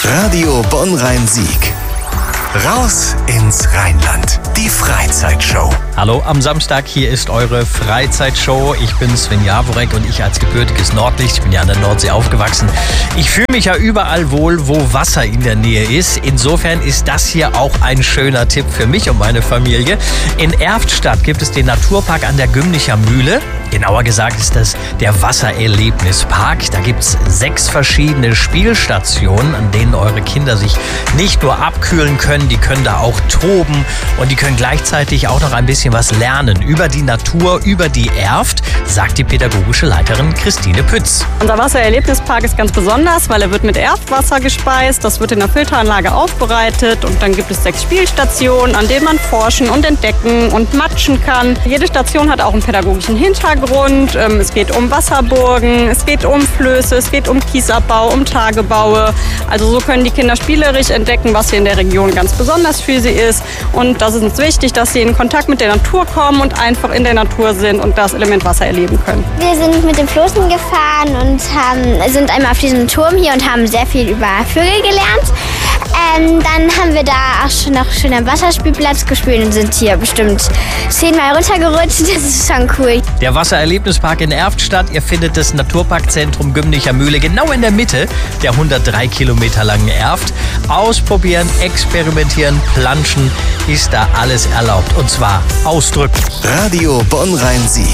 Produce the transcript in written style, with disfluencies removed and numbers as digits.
Radio Bonn-Rhein-Sieg. Raus ins Rheinland. Die Freizeitshow. Hallo am Samstag, hier ist eure Freizeitshow. Ich bin Sven Jaworek und ich als gebürtiges Nordlicht, ich bin ja an der Nordsee aufgewachsen. Ich fühle mich ja überall wohl, wo Wasser in der Nähe ist. Insofern ist das hier auch ein schöner Tipp für mich und meine Familie. In Erftstadt gibt es den Naturpark an der Gümnicher Mühle. Genauer gesagt ist das der Wassererlebnispark. Da gibt es 6 verschiedene Spielstationen, an denen eure Kinder sich nicht nur abkühlen können, die können da auch toben und die können gleichzeitig auch noch ein bisschen was lernen über die Natur, über die Erft, sagt die pädagogische Leiterin Christine Pütz. Unser Wassererlebnispark ist ganz besonders, weil er wird mit Erftwasser gespeist. Das wird in der Filteranlage aufbereitet und dann gibt es 6 Spielstationen, an denen man forschen und entdecken und matschen kann. Jede Station hat auch einen pädagogischen Hintergrund. Es geht um Wasserburgen, es geht um Flöße, es geht um Kiesabbau, um Tagebaue. Also so können die Kinder spielerisch entdecken, was hier in der Region ganz besonders für sie ist. Und das ist uns wichtig, dass sie in Kontakt mit der Natur kommen und einfach in der Natur sind und das Element Wasser erleben können. Wir sind mit den Floßen gefahren und sind einmal auf diesem Turm hier und haben sehr viel über Vögel gelernt. Dann haben wir da auch noch schön am Wasserspielplatz gespielt und sind hier bestimmt 10-mal runtergerutscht. Das ist schon cool. Der Wassererlebnispark in Erftstadt, ihr findet das Naturparkzentrum Gümnicher Mühle genau in der Mitte der 103 Kilometer langen Erft. Ausprobieren, experimentieren, planschen, ist da alles erlaubt. Und zwar ausdrücklich. Radio Bonn-Rhein-Sieg.